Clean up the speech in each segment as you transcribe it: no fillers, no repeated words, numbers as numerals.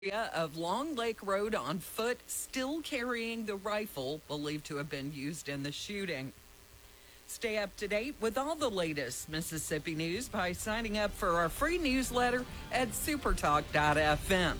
Of Long Lake Road on foot, still carrying the rifle believed to have been used in the shooting. Stay up to date with all the latest Mississippi news by signing up for our free newsletter at supertalk.fm.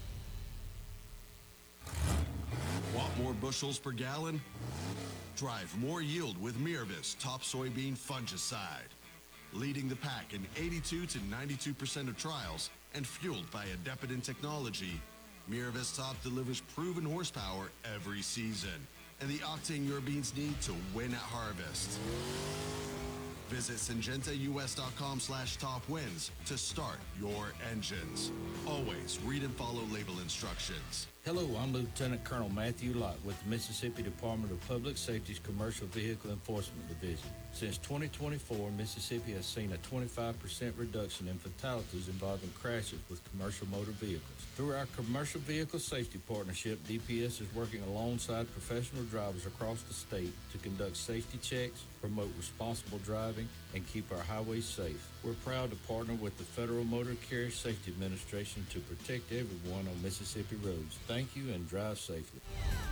Want more bushels per gallon? Drive more yield with Miravis Top Soybean Fungicide. Leading the pack in 82 to 92% of trials and fueled by Adepidin technology, Miravis Top delivers proven horsepower every season and the octane your beans need to win at harvest. Visit syngentaus.com/topwins to start your engines. Always read and follow label instructions. Hello, I'm Lieutenant Colonel Matthew Lott with the Mississippi Department of Public Safety's Commercial Vehicle Enforcement Division. Since 2024, Mississippi has seen a 25% reduction in fatalities involving crashes with commercial motor vehicles. Through our Commercial Vehicle Safety Partnership, DPS is working alongside professional drivers across the state to conduct safety checks, promote responsible driving, and keep our highways safe. We're proud to partner with the Federal Motor Carrier Safety Administration to protect everyone on Mississippi roads. Thank you and drive safely.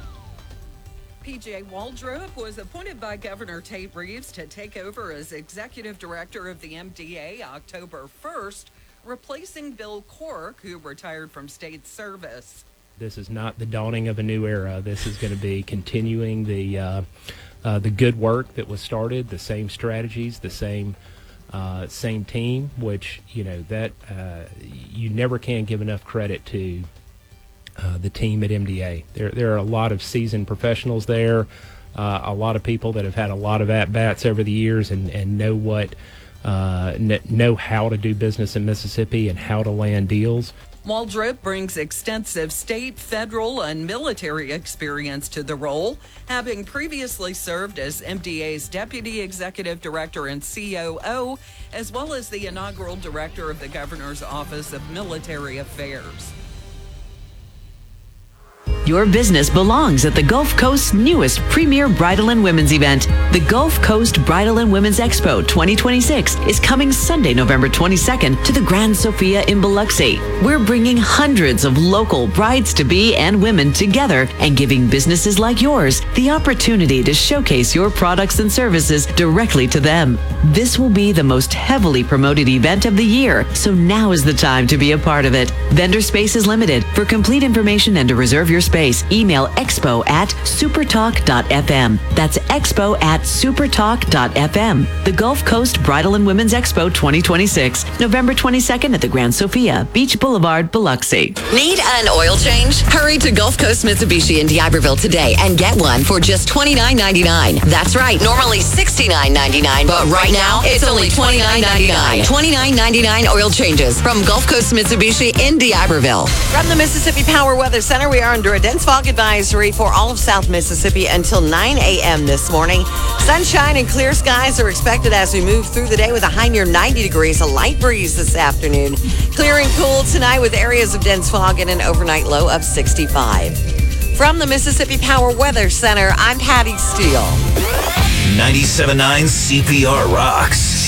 PJ Waldrop was appointed by Governor Tate Reeves to take over as executive director of the MDA October 1st, replacing Bill Cork, who retired from state service. This is not the dawning of a new era. This is going to be continuing the good work that was started, the same strategies, the same team, which, you never can give enough credit to the team at MDA. There are a lot of seasoned professionals there, a lot of people that have had a lot of at-bats over the years and know know how to do business in Mississippi and how to land deals. Waldrop brings extensive state, federal, and military experience to the role, having previously served as MDA's Deputy Executive Director and COO, as well as the inaugural Director of the Governor's Office of Military Affairs. Your business belongs at the Gulf Coast's newest premier bridal and women's event. The Gulf Coast Bridal and Women's Expo 2026 is coming Sunday, November 22nd to the Grand Sophia in Biloxi. We're bringing hundreds of local brides-to-be and women together and giving businesses like yours the opportunity to showcase your products and services directly to them. This will be the most heavily promoted event of the year, so now is the time to be a part of it. Vendor space is limited. For complete information and to reserve your space, email expo@supertalk.fm. That's expo@supertalk.fm. The Gulf Coast Bridal and Women's Expo 2026, November 22nd at the Grand Sophia, Beach Boulevard, Biloxi. Need an oil change? Hurry to Gulf Coast Mitsubishi in D'Iberville today and get one for just $29.99. That's right, normally $69.99, but right now it's only $29.99. $29.99 oil changes from Gulf Coast Mitsubishi in D'Iberville. From the Mississippi Power Weather Center, we are under a dense fog advisory for all of South Mississippi until 9 a.m. this morning. Sunshine and clear skies are expected as we move through the day with a high near 90 degrees, a light breeze this afternoon. Clear and cool tonight with areas of dense fog and an overnight low of 65. From the Mississippi Power Weather Center, I'm Patty Steele. 97.9 CPR rocks.